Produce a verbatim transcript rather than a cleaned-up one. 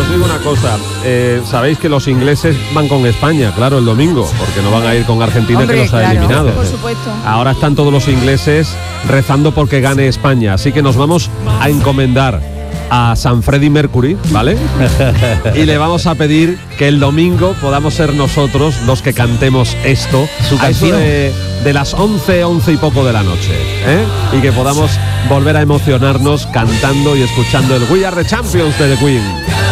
os digo una cosa, eh, sabéis que los ingleses van con España, claro, el domingo, porque no van a ir con Argentina. Hombre, que los ha claro, eliminado. Por supuesto. Ahora están todos los ingleses rezando porque gane España, así que nos vamos a encomendar a San Freddie Mercury, ¿vale? Y le vamos a pedir que el domingo podamos ser nosotros los que cantemos esto a eso de, de las once, once y poco de la noche, ¿eh? Y que podamos volver a emocionarnos cantando y escuchando el We Are the Champions de The Queen.